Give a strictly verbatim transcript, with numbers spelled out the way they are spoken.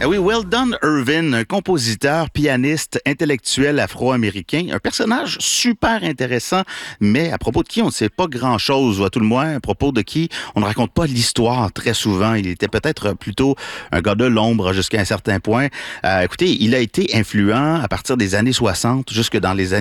Ah oui, Weldon Irvin, un compositeur, pianiste, intellectuel afro-américain, un personnage super intéressant, mais à propos de qui on ne sait pas grand-chose, à tout le moins, à propos de qui on ne raconte pas l'histoire très souvent. Il était peut-être plutôt un gars de l'ombre jusqu'à un certain point. Euh, écoutez, il a été influent à partir des années soixante jusque dans les années